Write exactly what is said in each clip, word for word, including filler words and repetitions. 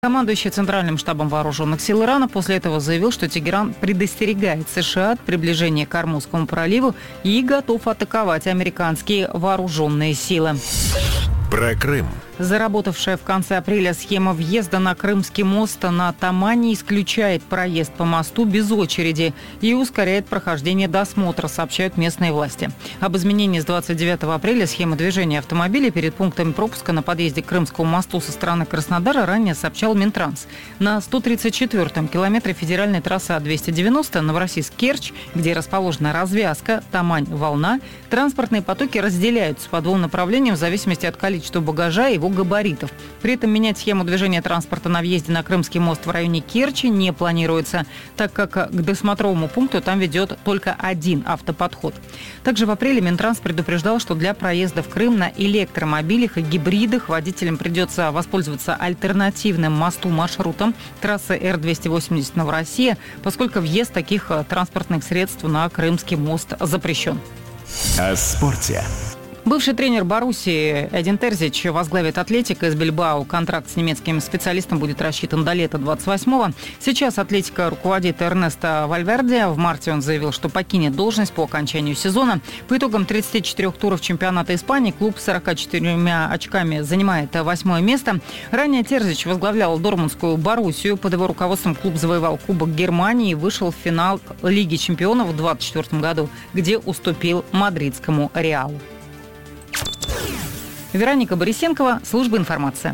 Командующий Центральным штабом вооруженных сил Ирана после этого заявил, что Тегеран предостерегает США от приближения к Ормузскому проливу и готов атаковать американские вооруженные силы. Про Крым. Заработавшая в конце апреля схема въезда на Крымский мост на Тамане исключает проезд по мосту без очереди и ускоряет прохождение досмотра, сообщают местные власти. Об изменении с двадцать девятого апреля схемы движения автомобилей перед пунктами пропуска на подъезде к Крымскому мосту со стороны Краснодара ранее сообщал Минтранс. На сто тридцать четвёртом километре федеральной трассы А двести девяносто Новороссийск-Керчь, где расположена развязка Тамань-Волна, транспортные потоки разделяются по двум направлениям в зависимости от количества багажа и его габаритов. При этом менять схему движения транспорта на въезде на Крымский мост в районе Керчи не планируется, так как к досмотровому пункту там ведет только один автоподход. Также в апреле Минтранс предупреждал, что для проезда в Крым на электромобилях и гибридах водителям придется воспользоваться альтернативным мосту-маршрутом трассы Р двести восемьдесят Новороссия, поскольку въезд таких транспортных средств на Крымский мост запрещен. О спорте. Бывший тренер Боруссии Эдин Терзич возглавит Атлетико из Бильбао. Контракт с немецким специалистом будет рассчитан до лета двадцать восьмого. Сейчас Атлетико руководит Эрнесто Вальверде. В марте он заявил, что покинет должность по окончанию сезона. По итогам тридцати четырёх туров чемпионата Испании клуб с сорока четырьмя очками занимает восьмое место. Ранее Терзич возглавлял Дортмундскую Боруссию. Под его руководством клуб завоевал Кубок Германии и вышел в финал Лиги чемпионов в двадцать четвёртом году, где уступил мадридскому Реалу. Вероника Борисенкова, служба информации.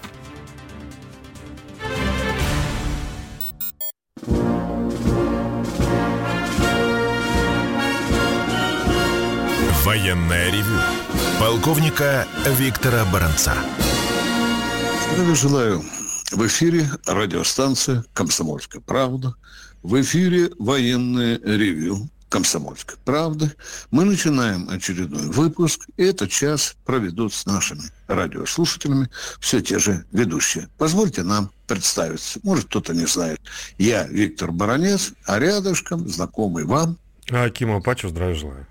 Военное ревю полковника Виктора Баранца. Здравия желаю. В эфире радиостанция «Комсомольская правда». В эфире военное ревю «Комсомольской правды». Мы начинаем очередной выпуск, и этот час проведут с нашими радиослушателями все те же ведущие. Позвольте нам представиться. Может, кто-то не знает. Я Виктор Баранец, а рядышком знакомый вам Аким Апачев, здравия желаю.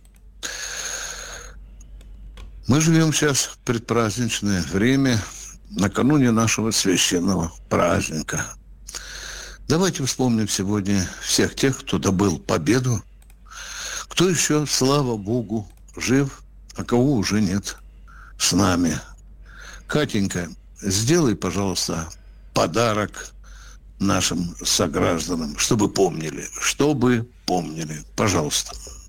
Мы живем сейчас в предпраздничное время, накануне нашего священного праздника. Давайте вспомним сегодня всех тех, кто добыл победу, кто еще, слава Богу, жив, а кого уже нет с нами. Катенька, сделай, пожалуйста, подарок нашим согражданам, чтобы помнили, чтобы помнили. Пожалуйста.